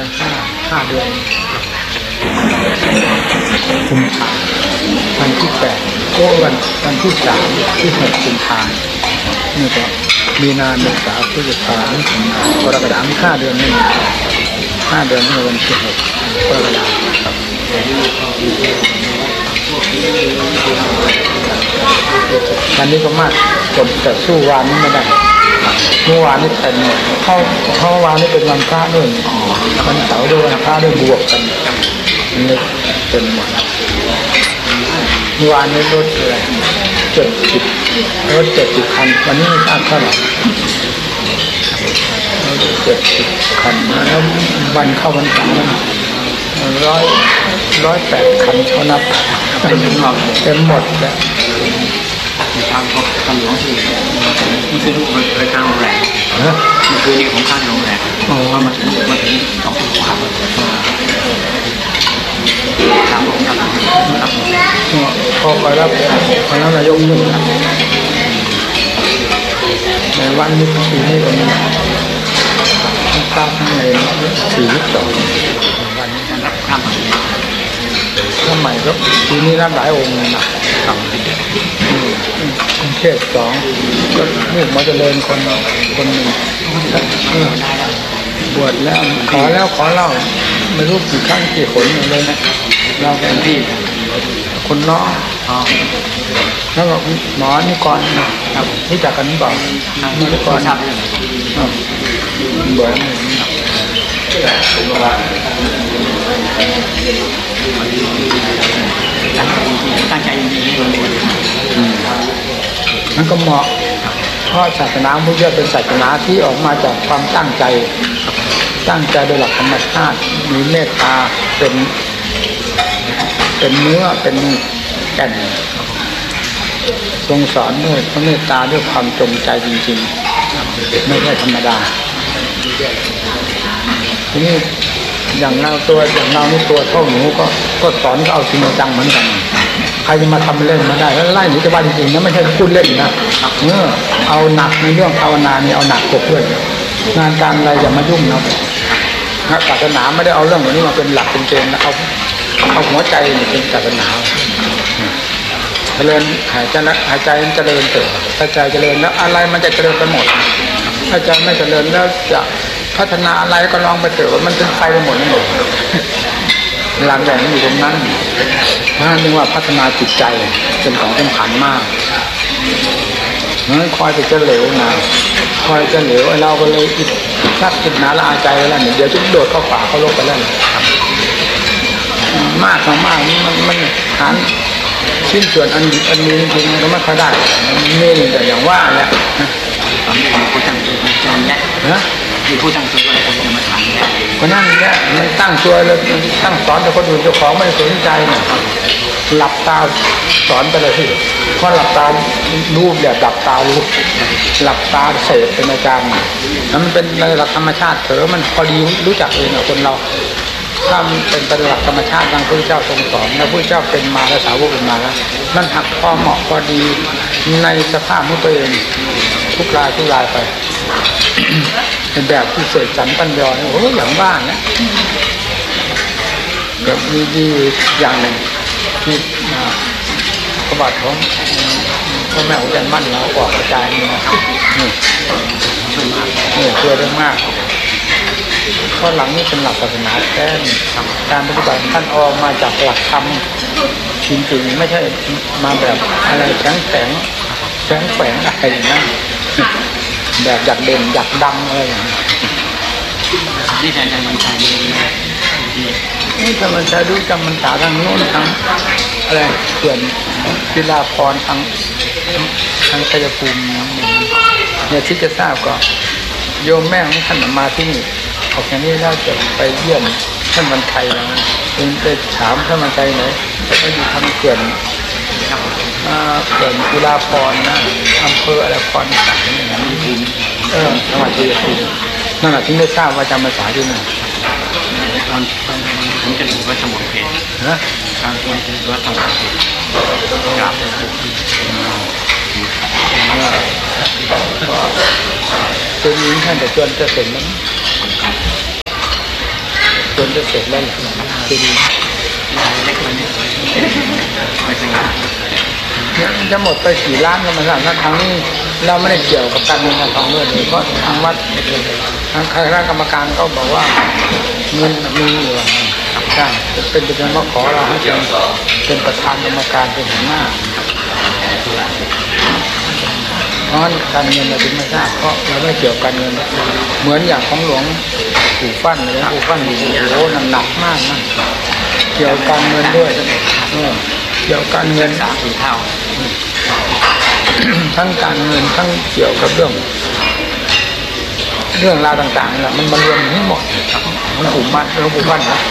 ห้าเดือนกุมภาวันที่8วันที่3ที่6กุมภานี่ก็มีนาเมษาพฤษภาคมกรกฎาคม5 เดือนนี่5 เดือนนี่วันที่6กรกฎาคมวันนี้ก็มากจนแต่สู้วันนี้ไม่ได้เมื่อวานนี้เป็นเพราะวานนี้เป็นวันพระด้วยวันเสาร์ด้วยวันพระด้วยบวกกันมันเลยเป็นหมดเมื่อวานนี้รถอะไรรถ70 คันวันนี้ทราบเท่าไหร่70 คันแล้ววันเข้าวันเสาร์108 คันเขานับเต็มหมดแล้วทางตำรวจที่มันคือลูกมันเคยข้างโรงแรมมันคือนี่ของข้างโรงแรมพอมาถึง2 ปีกว่าครับผมครับพอไปรับคณะนายกหนึ่งในวันนี้ปีนี้ก็มีตั้งใน42วันนี้รับข้ามสมัยก็ปีนี้รับหลายองค์นะครับกรุงเทพ2ก็ลูกมาเจริญคนหนึ่งบวชแล้วขอเล่าไม่รู้กี่ครั้งกี่หนเลยนะเราเป็นพี่คนน้องแล้วก็หมอนี่ก่อนนะครับรู้จักกันหรือเปล่านี่ก่อนบวชตั้งใจจริงๆมันก็เหมาะเพราะศาสนาพุทธเป็นศาสนาที่ออกมาจากความตั้งใจโดยหลักธรรมชาติมีเมตตาเป็นเนื้อเป็นแก่นทรงสอนด้วยพระเมตตาด้วยความจงใจจริงๆไม่ใช่ธรรมดาทีนี้อย่างเรานี่ตัวเท่าหนูก็สอนก็เอาจริงจังเหมือนกันใครจะมาทำเล่นมาได้แล้วไล่หนูจะว่าจริงๆนะไม่ใช่พูดเล่นนะเอาหนักในเรื่องภาวนานี่เอาหนักกว่าเพื่อนงานการอะไรอย่ามายุ่งนะศาสนาไม่ได้เอาเรื่องนี้มาเป็นหลักเป็นเกณฑ์นะเอาหัวใจเป็นศาสนาเจริญหายใจเจริญเติบถ้าใจเจริญแล้วอะไรมันจะเจริญไปหมดถ้าใจไม่เจริญแล้วจะพัฒนาอะไรก็ลองไปเถอะมันเป็นไปหมดนั่นเองหลังจากนั้นอยู่ตรงนั้นนั่นเรียกว่าพัฒนาจิตใจเป็นของสำคัญมากนั้นคอยจะเหลวนะคอยจะเหลวเราก็เลยชักจิตหนาละอาใจแล้วเดี๋ยวจะโดดเข้าป่าเข้าโลกไปแล้วมากมันหันชิ้นส่วนอันนี้จริงๆก็ไม่ค่อยได้นี่แต่อย่างว่าแหละผู้ตั้งตัวนะมีผู้ตั้งตัวอะไรคนจะมาถามเนี่ยคนนั่นเนี่ยมันตั้งตัวเลยตั้งสอนแต่คนอื่นเจ้าของไม่สนใจเนี่ยหลับตาสอนไปเลยที่เพราะหลับตารูปเนี่ยหลับตารูปหลับตาเสพเป็นอาจารย์มันเป็นในหลักธรรมชาติเถอะมันพอดีรู้จักเองคนเราถ้ามันเป็นไปหลักธรรมชาติดังพระเจ้าทรงสอนแล้วพระเจ้าเป็นมาแล้วสาวกเป็นมาแล้วมันหักพอเหมาะพอดีในสภาพของตัวเองทุกรายไปเป็นแบบที่เสกสรรปัญญาโอ้อย่างบ้านนะแบบมีดีอย่างหนึ่งที่ประวัติของพ่อแม่ของยันมั่นเราออกกระจายนี่นะช่วยได้มากเพราะหลังนี้เป็นหลักศาสนาแท้การปฏิบัติท่านออกมาจากหลักธรรมจริงๆไม่ใช่มาแบบอะไรแฝงอะไรอย่างนั้นแบบอยากเด่นอยากดังอะไรอย่างนี้นี่แต่มันใช้นี่ถ้ามันใช้ดูจำมันสาทางโน้นทางอะไรเขื่อนศิลาพรทางชัยภูมิเนี่ยที่จะทราบก็โยมแม่ของท่านมาที่นี่ออกอย่างนี้แล้วจะไปเยี่ยมท่านบรรชัยแล้วจึงไปถามท่านบรรชัยไหนก็อยู่ทางเขื่อนศิลาพรนะอำเภออะไรพรสังอย่างนั้นจังหวัดชัยภูมินั่นแหละที่ได้ทราบว่าจำภาษาที่นั่นผมจะดูว่าสมุนเพชนะทางตัวจะดูว่าสมุนเพชกราบตัวนี้ท่านแต่จนจะเสร็จแล้วจนจะเสร็จแล้วจะดีเล็กมันไม่สง่าจะหมดไปกี่ล้านก็ไม่ทราบนะทางนี้เราไม่ได้เกี่ยวกับการเงินการทองด้วยเพราะทางวัดทางคณะกรรมการก็บอกว่าเงินมีอยู่ใช่เป็นประเด็นว่าขอเราให้เป็นประธานกรรมการเป็นหัวหน้าเพราะการเงินเราถึงไม่ทราบเพราะเราไม่เกี่ยวกับการเงินเหมือนอย่างของหลวงปู่ฟั่นเลยปู่ฟั่นโอ้โหหนักมากนะเกี่ยวกับการเงินด้วยเกี่ยวกับการเงิน 3-4 เท่าทั้งการเงินทั้งเกี่ยวกับเรื่องราวต่างๆเนี่ยมันมารวมทั้งหมดมันผูกมัดแล้วผูกพันนะ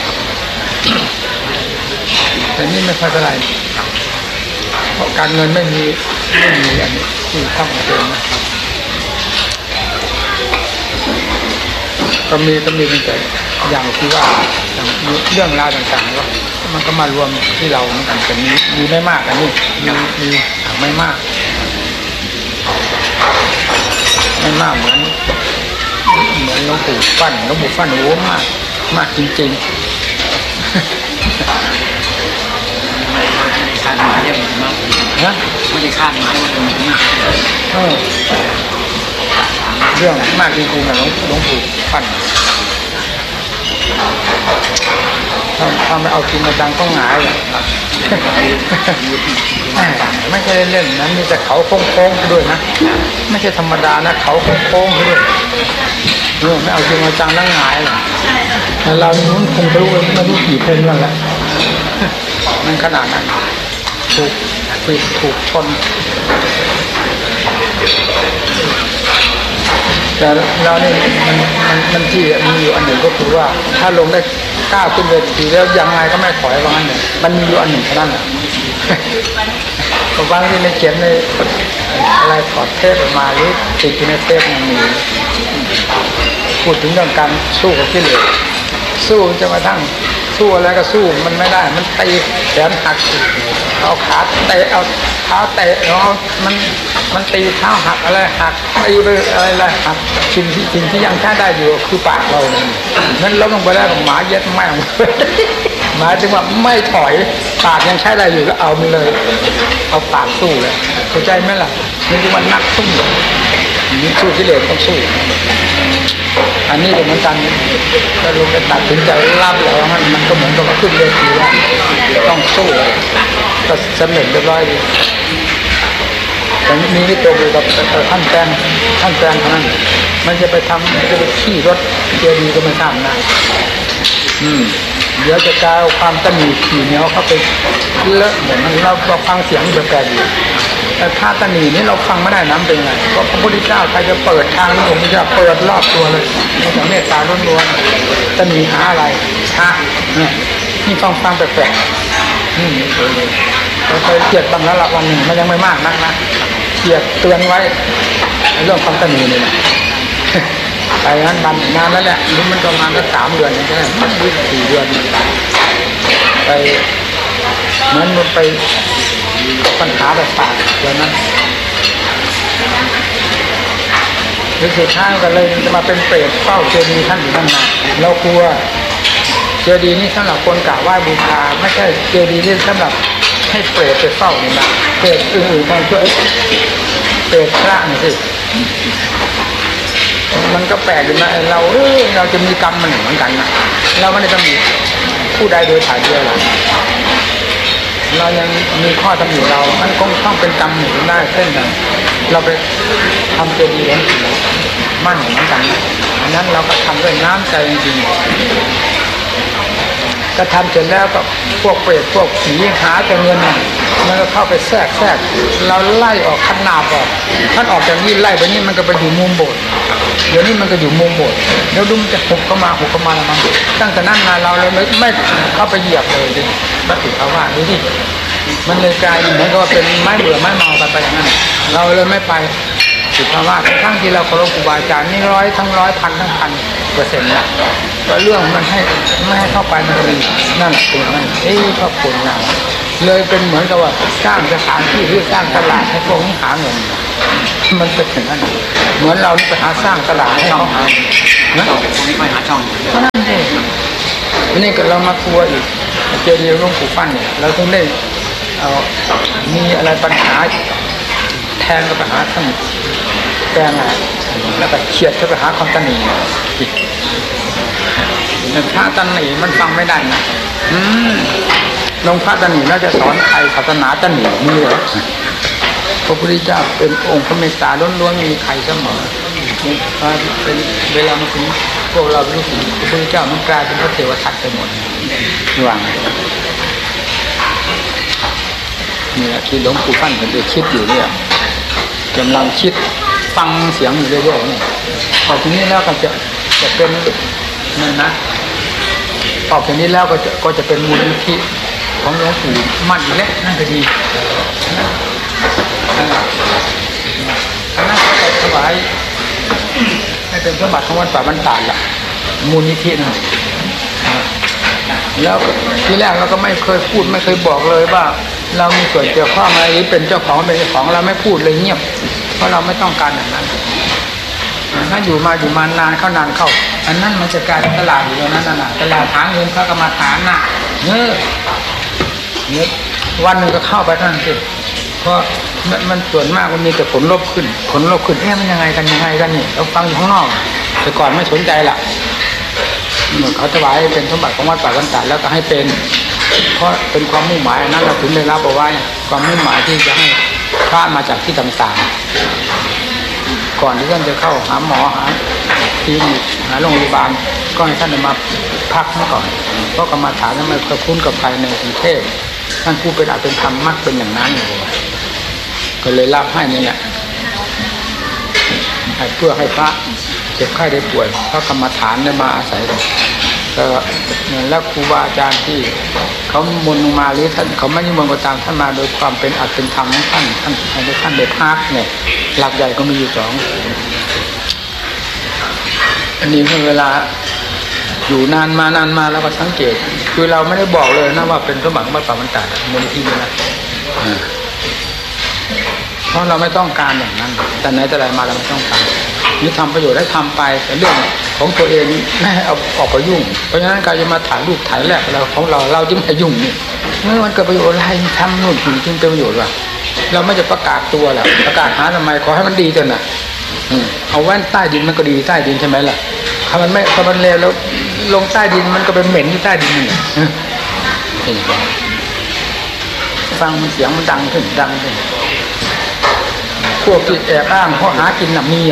แต่นี่ไม่ค่อยเท่าไหร่เพราะการเงินไม่มีอันนี้ที่ทำมาเป็นนะก็มีแต่อย่างที่ว่าเรื่องราวต่างๆก็มันก็มารวมที่เราเหมือนกันแต่มีไม่มากอันนี้มีไม่มากเหมือนหลวงปู่ฟั่นโอ้มากจริงๆคาดหมายยังมากนะไม่ได้คาดหมายว่าจะมากเรื่องมากจริงๆนะหลวงปู่ฟั่นถ้าไม่เอาจริงมาจังต้องหงายเลยไม่ใช่เล่นนะมีแต่เขาโค้งๆด้วยนะไม่ใช่ธรรมดานะเขาโค้งๆด้วยไม่เอาจริงมาจังแล้วหงายเลยเรานู้นคงจะรู้ไม่รู้กี่เพลงแล้วแหละมันขนาดนั้นถูกชนแต่เราเนี่ยมันที่มีอยู่อันหนึ่งก็คือว่าถ้าลงได้ก้าวขึ้นเวทีแล้วยังไงก็ไม่ถอยว่างั้นเนี่ยมันมีอยู่อันหนึ่งเท่านั้นแหละก็บางที่ในเขียนในอะไรถอดเทปออกมาหรือติดอยู่ในเทปมันมีพูดถึงเรื่องการสู้กับกิเลสสู้จะมาทั้งสู้อะไรก็สู้มันไม่ได้มันตีแขนหักเอาขาเตะเอาเท้าเตะมันตีเท้าหักอะไรหักตีไปอะไรหักสิ่งที่ยังใช้ได้อยู่คือปากเราเนี่ยนั้นล้มลงไปแล้วหมาเย็ดแม่งหมายถึงว่าไม่ถอยปากยังใช้ได้อยู่ก็เอาไปเลยเอาปากสู้เลยเข้าใจไหมล่ะนี่คือว่านักสู้นี่สู้กิเลสต้องสู้อันนี้ก็เหมือนกันถ้าลงไปตัดสินใจรับแล้วมันก็เหมือนกับว่าขึ้นเวทีว่าต้องสู้ก็สำเร็จเรียบร้อยดีแต่มีวิตกอยู่กับท่านแฟนเท่านั้นมันจะไปขี่รถเจดีก็ไม่ทำนะเดี๋ยวจะกล่าวความตะหนีขี่เหนียวเข้าไปเลอะเหมือนเราฟังเสียงแบบแบบอยู่แต่ถ้าตะหนีนี่เราฟังไม่ได้น้ำเป็นไงเพราะพระพุทธเจ้าใครจะเปิดทางนี่ผมจะเปิดรอบตัวเลยเราจะเมตตาล้วนๆตะหนีหาอะไรนี่ฟังแปลกเราเคยเกลียดบ้างแล้วละวันหนึ่งมันยังไม่มากนักนะเกลียดเตือนไว้เรื่องความตะหนีนี่นะไปนั้นนานแล้วแหละนี่มันประมาณก็3 เดือนใช่ไหมมัน4 เดือนไปเหมือนมันไปปัญหาแบบปากแล้วนั้นหรือสุดท้ายกันเลยจะมาเป็นเปรตเฝ้าเจดีย์ท่านอยู่ตั้งนานเรากลัวเจดีย์นี้สำหรับคนกราบไหว้บูชาไม่ใช่เจดีย์ที่สำหรับให้เปรตไปเฝ้านี่นะเปรตอื่นๆต้องช่วยเปรตพระนี่สิมันก็แปลกอยู่นะเราจะมีกรรมมันเหมือนกันนะเราไม่ได้ต้องมีผู้ใดโดยถ่ายเดียวหรอกเรายังมีข้อตำหนิเรามันคงต้องเป็นกรรมหนึ่งได้เช่นกันเราไปทำเจดีย์มั่นเหมือนกันอันนั้นเราก็ทำด้วยน้ำใจจริงๆก็ทำเสร็จแล้วก็พวกเปรตพวกผีหาแต่เงินมันก็เข้าไปแทรกเราไล่ออกขนาบออกท่านออกจากนี้ไล่ไปนี่มันก็ไปอยู่มุมโบสถ์เดี๋ยวนี้มันก็อยู่มุมโบสถ์แล้วดุมจะหุบเข้ามาแล้วมั้งตั้งแต่นั้นมาเราเลยไม่เข้าไปเหยียบเลยดิบัตรเขาว่าดูดิมันเลยกลายเหมือนกับเป็นไม้เบื่อไม้เมาไปอย่างนั้นเราเลยไม่ไปสุภาพว่าทั้งที่เราเคารพครูบาอาจารย์นี่100 ทั้ง 100 พันทั้ง 1,000% นะก็เรื่องมันไม่ให้เข้าไปมันก็มีนั่นเป็นนั่นขอบคุณนะเลยเป็นเหมือนกับว่าสร้างสถานที่หรือสร้างตลาดให้พวกนี้หาเงินมันเป็นอย่างนั้นเหมือนเราไปหาสร้างตลาดให้เขาหาพวกนี้ไปหาช่องก็นั่นเองทีนี้ก็เรามากลัวอีกเจอเรื่องหลวงปู่ฟั่นเนี่ยเราต้องได้มีอะไรปัญหาแทนกับปัญหาท่านแกงอะไรแล้วก็เฉียดกับปัญหาความตันหนีอีกพระตันหนีมันฟังไม่ได้นะลงพระตันหนีแล้วจะสอนใครศาสนาตันหนีมือพระพุทธเจ้าเป็นองค์พระเมตตาล้วนๆมีใครเสมอเป็นเวลามาถึงพวกเรารู้สึกพระพุทธเจ้ามันกลายเป็นพระเทวทัตไปหมดระวังเนี่ยที่หลวงปู่ฟั่นมันได้คิดอยู่เนี่ยกำลังคิดฟังเสียงอยู่เรื่อยๆนี่พอทีนี้แล้วก็จะเป็นนั่นนะพอทีนี้แล้วก็จะเป็นมูลนิธิของหลวงปู่มั่นเล็กนั่นก็ดีอันนั้นก็จะถวายให้เป็นสมบัติของวัดป่าบ้านตาดล่ะมูลนิธินั่นแล้วที่แรกเราก็ไม่เคยพูดไม่เคยบอกเลยว่าเรามีส่วนเกี่ยวข้องอะไรหรือเป็นเจ้าของเป็นเจ้าของเราไม่พูดเลยเงียบเพราะเราไม่ต้องการอย่างนั้นถ้าอยู่มานานเข้านานเข้าอันนั้นมันจะกลายเป็นตลาดอยู่ตรงนั้นน่ะตลาดหาเงินพระกรรมฐานน่ะเนี่ยวันหนึ่งก็เข้าไปเท่านั้นสิเพราะมันส่วนมากมันมีแต่ผลลบขึ้นมันยังไงกันนี่เราฟังอยู่ข้างนอกแต่ก่อนไม่สนใจล่ะเขาถวายเป็นสมบัติของวัดป่าบ้านตาดแล้วก็ให้เป็นเพราะเป็นความมุ่งหมายนั้นเราถึงได้รับเอาไว้ความมุ่งหมายที่จะให้พระมาจากที่ต่างๆก่อนที่ท่านจะเข้าหาหมอหาทีมหาโรงพยาบาลก็ให้ท่านมาพักซะก่อนเพราะกรรมฐานนั้นไม่ค่อยคุ้นกับใครในกรุงเทพท่านผู้เป็นอาจเป็นธรรมมักเป็นอย่างนั้นก็เลยรับให้นี่แหละเพื่อให้พระเจ็บไข้ได้ป่วยพระกรรมฐานได้มาอาศัยแล้วครูบาอาจารย์ที่เขามนมาหรือท่านเขาไม่นิมนต์ก็ตามท่านมาโดยความเป็นอัตเป็นธรรมของท่านได้พักเนี่ยหลักใหญ่ก็มีอยู่2อันนี้เวลาอยู่นานมาแล้วก็สังเกตคือเราไม่ได้บอกเลยนะว่าเป็นสมบัติวัดป่าบ้านตาดมูลนิธินะเพราะเราไม่ต้องการอย่างนั้นแต่ไหนแต่ไรมาเราไม่ต้องการนี่ทำประโยชน์ได้ทำไปแต่เรื่องของตัวเองไม่ให้เอาออกไปยุ่งเพราะฉะนั้นการจะมาถ่ายรูปถ่ายแลกเราของเราจึงไม่ยุ่งนี่เมื่อมันเกิดประโยชน์อะไรทำนู่นจึงเป็นประโยชน์ว่ะเราไม่จะประกาศตัวแหละประกาศหาทำไมขอให้มันดีเถอะนะเอาแว่นใต้ดินมันก็ดีใต้ดินใช่ไหมล่ะถ้ามันเลวแล้วลงใต้ดินมันก็เป็นเหม็นที่ใต้ดินนี่ฟังเสียงมันดังขึ้นพวกที่แอบอ้างเพราะหากินน่ะมี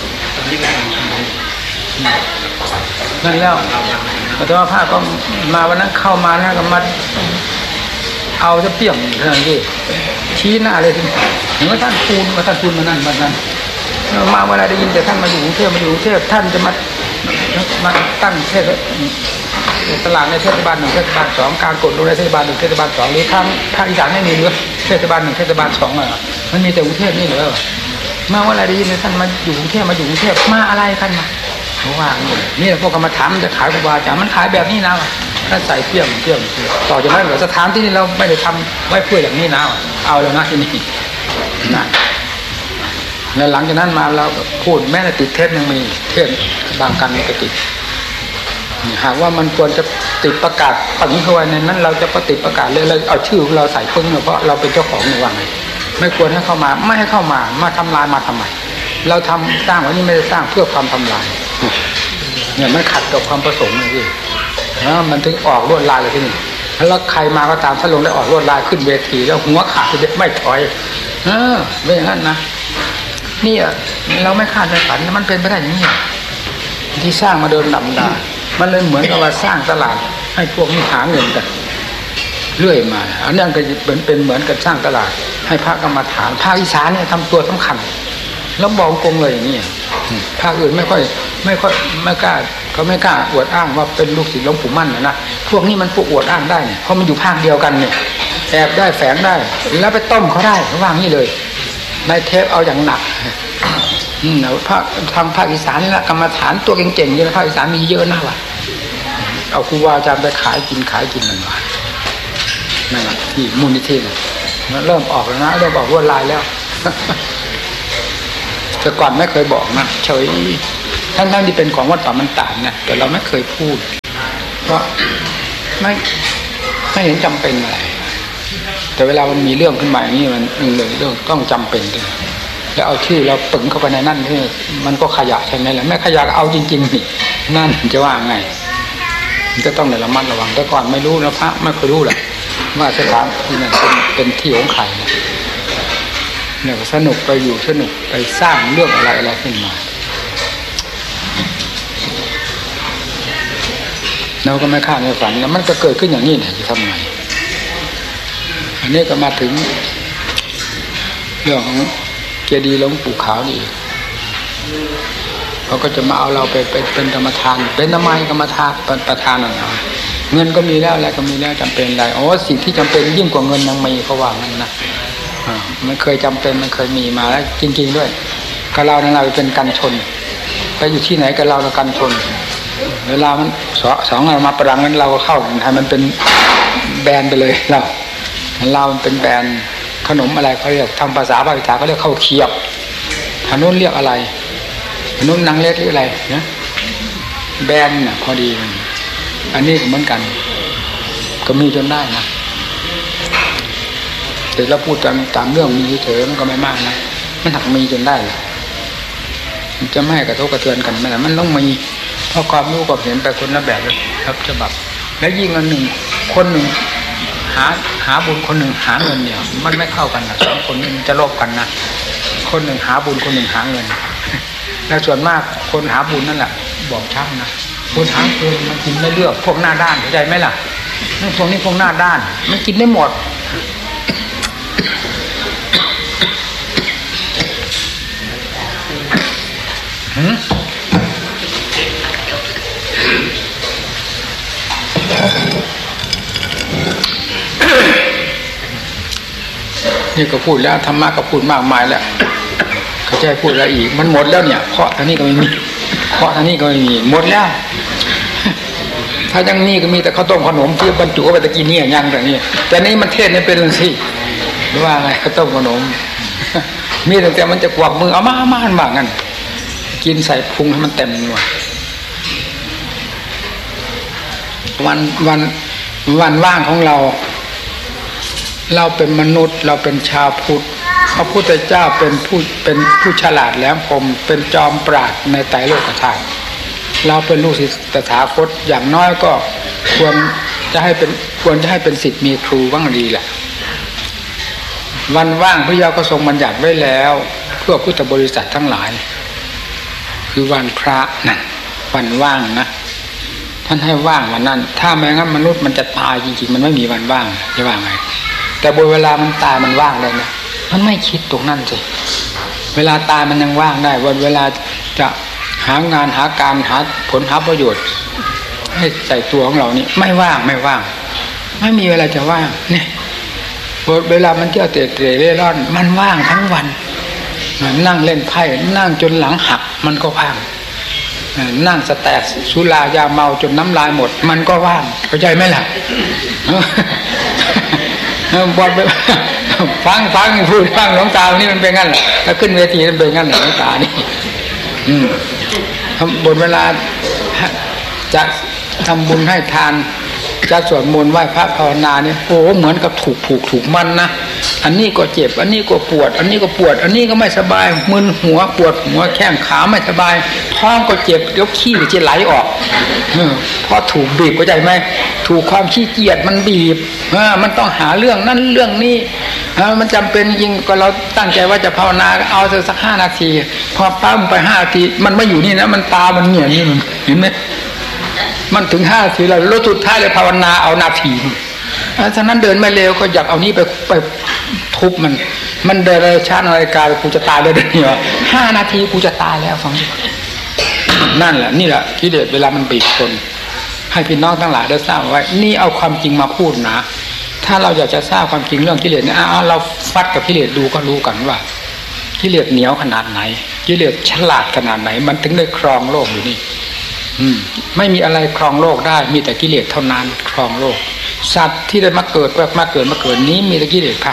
นั่นแล้วแต่ว่าพระก็มาวันนั้นเข้ามานะก็มาเอาจะเปี่ยมเท่านั้นดิชี้หน้าเลยทีเห็นว่าท่านพูนมานั่นมาเวลาได้ยินแต่ท่านมาอยู่กรุงเทพท่านจะมาตั้งตลาดในเทศบาล1เทศบาล2การกดลงในเทศบาล1เทศบาล2หรือทางภาคอีสานไม่มีหรือเทศบาล1เทศบาล2มันมีแต่กรุงเทพนี่เหรอมาเวลาได้ยินท่านมาอยู่กรุงเทพมาอะไรกันมาเขาว่านี่พวกกรรมฐานมันจะขายครูบาอาจารย์มันขายแบบนี้นะถ้าใส่เปี่ยมต่อจากนั้นเหลือสถานที่เราไม่ได้ทำไว้เพื่ออย่างนี้นะเอาแล้วนะที่นี่นะแล้วหลังจากนั้นมาเราพูดแม้แต่ติดเทศยังมีเทศบางกันก็ติดหากว่ามันควรจะติดประกาศฝังเข้าไว้ในนั้นเราจะติดประกาศเลยเราเอาชื่อเราใส่ปึ้งเพราะเราเป็นเจ้าของในวังไม่ควรให้เข้ามาไม่ให้เข้ามาทำลายมาทำไมเราทำสร้างไว้นี่ไม่ได้สร้างเพื่อความทำลายเนี่ยมันขัดกับความประสงค์เลยพี่มันถึงออกลวดลายเลยที่นี่แล้วใครมาก็ตามถ้าลงได้ออกลวดลายขึ้นเวทีแล้วหัวขาดจะไม่ถอยไม่อย่างนั้นนะนี่เราไม่คาดไม่ฝันมันเป็นไปได้อย่างนี้ที่สร้างมาเดินดำดามันเลยเหมือนกับว่าสร้างตลาดให้พวกนี้หาเงินกันเรื่อยมาอันนั้นก็เป็นเหมือนกับสร้างตลาดให้พระกรรมฐานภาคอีสานเนี่ยทำตัวสำคัญแล้วบอกกงเลยอย่างนี้ภาคอื่นไม่กล้าเขาไม่กล้าอวดอ้างว่าเป็นลูกศิษย์หลวงปู่มั่นนะพวกนี้มันพวกอวดอ้างได้เนี่ยเพราะมันอยู่ภาคเดียวกันเนี่ยแอบได้แฝงได้แล้วไปต้มเขาได้เขาว่างนี่เลยในเทปเอาอย่างหนักทางภาคอีสานนี่แหละกรรมฐานตัวเก่งๆเนี่ยภาคอีสานมีเยอะนะว่ะเอาครูบาอาจารย์ไปขายกินมันว่ะนั่นแหละที่มูลนิธิมันเริ่มออกแล้วนะเริ่มออกลวดลายแล้วแต่ก่อนไม่เคยบอกนะเฉยทั้งที่เป็นของวัดป่ามันตาดนะแต่เราไม่เคยพูดเพราะไม่เห็นจำเป็นอะไรแต่เวลามันมีเรื่องขึ้นมาอย่างนี้มันเลยเรื่องต้องจำเป็นด้วยแล้วเอาชื่อเราปึงเข้าไปในนั่นที่มันก็ขยะใช่ไหมล่ะไม่ขยะเอาจริงๆนี่นั่นจะว่าไงมันก็ต้องระมัดระวังแต่ก่อนไม่รู้นะพระไม่เคยรู้แหละว่าสถานที่นั้นเป็นที่ของใครนะเนี่ยสนุกไปอยู่สนุกไปสร้างเรื่องอะไรขึ้นมาเราก็ไม่คาดไม่ฝันแล้วมันก็เกิดขึ้นอย่างนี้เนี่ยจะทำไงอันนี้ก็มาถึงเรื่องของเจดีย์หลวงปู่ขาวนี่เขาก็จะมาเอาเราไปเป็นกรรมฐานเป็นทำไมกรรมฐานประธานน่ะเงินก็มีแล้วอะไรก็มีแล้วจำเป็นอะไรโอ้สิ่งที่จำเป็นยิ่งกว่าเงินยังมีเขาว่างั้นนะมันเคยจำเป็นมันเคยมีมาแล้วจริงๆด้วยกับเราเนี่ยเราเป็นกันชนไปอยู่ที่ไหนกับเราเรากันชนเวลามันสองเรามาประดังนั้นเราก็เข้าให้มันเป็นแบรนด์ไปเลยเรามันเป็นแบรนด์ขนมอะไรเขาเรียกทางภาษาบาลีเขาเรียกข้าวเคียบทางโน้นเรียกอะไรทางโน้นนางเล็กหรืออะไรนะแบรนด์น่ะพอดีอันนี้เหมือนกันก็มีจนได้นะแต่เราพูดตามเรื่องมีเฉยมันก็ไม่มากนะมันหักมีจนได้มันจะไม่ให้กระทบกระเทือนกันไหมล่ะมันต้องมีเพราะความรู้ความเห็นไปคนละแบบเลยครับฉบับและยิ่งอันหนึ่งคนหนึ่งหาบุญคนหนึ่งหาเงินเนี่ยมันไม่เข้ากันนะสองคนนี้มันจะลบกันนะคนหนึ่งหาบุญคนหนึ่งหาเงินและส่วนมากคนหาบุญนั่นแหละบอกช้ำนะคนหาเงินมันกินไม่เลือกพวกหน้าด้านเข้าใจไหมล่ะพวกนี้พวกหน้าด้านมันกินได้หมดนี่ก็พูดแล้วธรรมะก็พูดมากมายแล้วเขาจะให้พูดอะไรอีกมันหมดแล้วเนี่ยเพราะทางนี้ก็ไม่มีเพราะทางนี้ก็ไม่มีหมดแล้วถ้ายังมีก็มีแต่ข้าวต้มขนมที่บรรจุเข้าไปตะกี้นี่ยังแต่นี่แต่นี้มันเทศนี่เป็นสิหรือว่าไงข้าวต้มขนมมีแต่มันจะกวักมือเอามาบ้างงั้นกินใส่พุงให้มันเต็มหน่วยวันว่างของเราเป็นมนุษย์เราเป็นชาวพุทธพระพุทธเจ้าเป็นผู้ฉลาดแหลมคมเป็นจอมปราชญ์ในไตรโลกธาตุเราเป็นลูกศิษย์ตถาคตอย่างน้อยก็ควรจะให้เป็นศิษย์มีครูบ้างดีแหละวันว่างพระเจ้าก็ทรงบัญญัติไว้แล้วเพื่อพุทธบริษัททั้งหลายคือวันพระนั่นวันว่างนะท่านให้ว่างวันนั้นถ้าไม่งั้นมนุษย์มันจะตายจริงๆมันไม่มีวันว่างจะว่าไงแต่บนเวลามันตายมันว่างเลยนะมันไม่คิดตรงนั้นสิเวลาตายมันยังว่างได้วันเวลาจะหางานหาการหาผลหาประโยชน์ให้ใส่ตัวของเรานี่ไม่ว่างไม่มีเวลาจะว่างเนี่ยเวลามันเที่ยวเตะเร่ร่อนมันว่างทั้งวันนั่งเล่นไพ่นั่งจนหลังหักมันก็ว่างนั่งสแตกสุรายาเมาจนน้ำลายหมดมันก็ว่างเข้าใจไหมล่ะบอลไปฟังพูดฟังหลวงตานี่มันเป็นงั้นแหละถ้าขึ้นเวทีมันเป็นงั้นแหละหลวงตานี่บนเวลาจะทำบุญให้ทานจะสวดมนต์ไหว้พระภาวนาเนี่ยโอ้เหมือนกับถูกมันนะอันนี้ก็เจ็บอันนี้ก็ปวดอันนี้ก็ปวดอันนี้ก็ไม่สบายมึนหัวปวดหัวแข้งขาไม่สบายท้องก็เจ็บเดี๋ยวขี้จะไหลออกเพราะถูกบีบเข้าใจไหมถูกความขี้เกียจมันบีบมันต้องหาเรื่องนั้นเรื่องนี้มันจำเป็นจริงก็เราตั้งใจว่าจะภาวนาเอาสัก5 นาทีพอปั้มไป5 นาทีมันไม่อยู่นี่นะมันตามันเหนียวนี่มันเห็นไหมมันถึง5 นาทีแล้วรถสุดท้ายเลยภาวนาเอานาทีฉะนั้นเดินไม่เร็วก็อยากเอานี้ไปทุบมันเดินเลยชาตินาฬิกากูจะตายเลยเดี๋ยวนี้5 นาทีกูจะตายแล้วฟังนั่นแหละนี่แหละกิเลสเวลามันบีบคนให้พี่น้องทั้งหลายได้ทราบไว้นี่เอาความจริงมาพูดนะถ้าเราอยากจะทราบความจริงเรื่องกิเลสเนี่ยเราฟัดกับกิเลสดูก็รู้กันว่ากิเลสเหนียวขนาดไหนกิเลสฉลาดขนาดไหนมันถึงได้ครองโลกอยู่นี่ไม่มีอะไรครองโลกได้มีแต่กิเลสเท่านั้นครองโลกสัตว์ที่ได้มาเกิดนี้มีแต่กิเลสพา